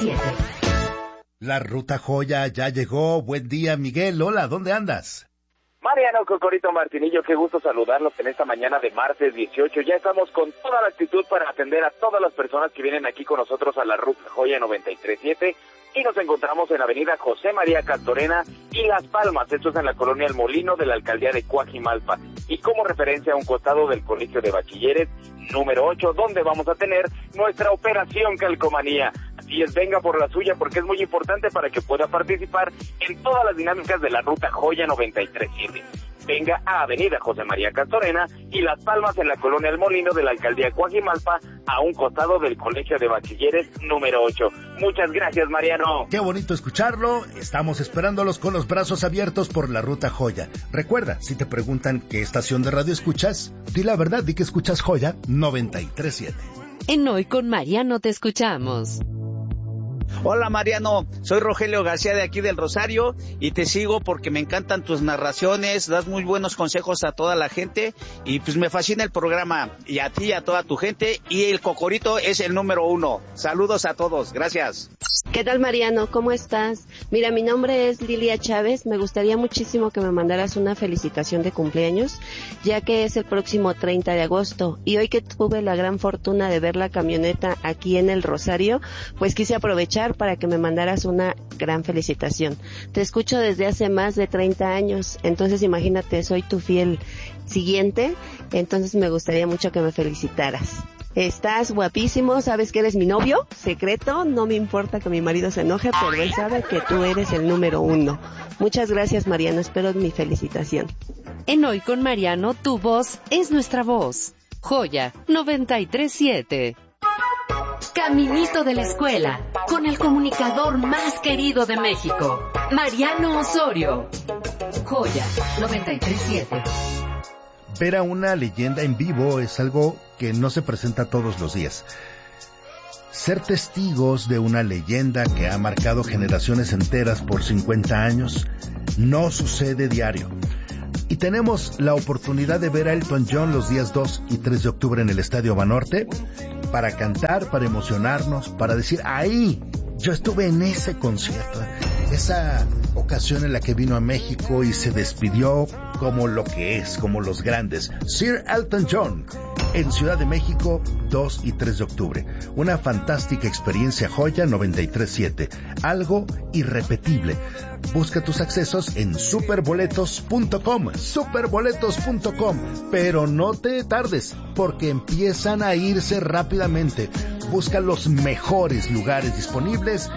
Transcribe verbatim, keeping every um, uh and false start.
siete. La Ruta Joya ya llegó. Buen día, Miguel. Hola, ¿dónde andas? Mariano, Cocorito, Martinillo, qué gusto saludarlos en esta mañana de martes dieciocho. Ya estamos con toda la actitud para atender a todas las personas que vienen aquí con nosotros a la Ruta Joya noventa y tres siete. Y nos encontramos en la avenida José María Castorena y Las Palmas. Esto es en la colonia El Molino de la alcaldía de Coajimalpa. Y como referencia a un costado del Colegio de Bachilleres número ocho, donde vamos a tener nuestra operación Calcomanía. Así es, venga por la suya porque es muy importante para que pueda participar en todas las dinámicas de la Ruta Joya noventa y tres siete. Venga a avenida José María Castorena y Las Palmas en la colonia El Molino de la alcaldía de Coajimalpa, a un costado del Colegio de Bachilleres número ocho. Muchas gracias, Mariano. Qué bonito escucharlo. Estamos esperándolos con los brazos abiertos por la Ruta Joya. Recuerda, si te preguntan qué estación de radio escuchas, di la verdad, di que escuchas Joya noventa y tres siete. En Hoy con Mariano te escuchamos. Hola Mariano, soy Rogelio García de aquí del Rosario y te sigo porque me encantan tus narraciones, das muy buenos consejos a toda la gente y pues me fascina el programa y a ti y a toda tu gente y el Cocorito es el número uno. Saludos a todos, gracias. ¿Qué tal Mariano? ¿Cómo estás? Mira, mi nombre es Lilia Chávez, me gustaría muchísimo que me mandaras una felicitación de cumpleaños, ya que es el próximo treinta de agosto y hoy que tuve la gran fortuna de ver la camioneta aquí en el Rosario, pues quise aprovechar para que me mandaras una gran felicitación. Te escucho desde hace más de treinta años, entonces imagínate, soy tu fiel siguiente, entonces me gustaría mucho que me felicitaras. Estás guapísimo, sabes que eres mi novio secreto, no me importa que mi marido se enoje, pero él sabe que tú eres el número uno. Muchas gracias Mariano, espero mi felicitación. En Hoy con Mariano, tu voz es nuestra voz. Joya noventa y tres siete. Caminito de la escuela, con el comunicador más querido de México, Mariano Osorio. Joya noventa y tres siete. Ver a una leyenda en vivo es algo que no se presenta todos los días. Ser testigos de una leyenda que ha marcado generaciones enteras por cincuenta años no sucede diario. Y tenemos la oportunidad de ver a Elton John los días dos y tres de octubre en el Estadio Banorte para cantar, para emocionarnos, para decir, ahí, yo estuve en ese concierto. Esa ocasión en la que vino a México y se despidió como lo que es, como los grandes. Sir Elton John, en Ciudad de México, dos y tres de octubre. Una fantástica experiencia Joya noventa y tres siete. Algo irrepetible. Busca tus accesos en superboletos punto com, superboletos punto com. Pero no te tardes, porque empiezan a irse rápidamente. Busca los mejores lugares disponibles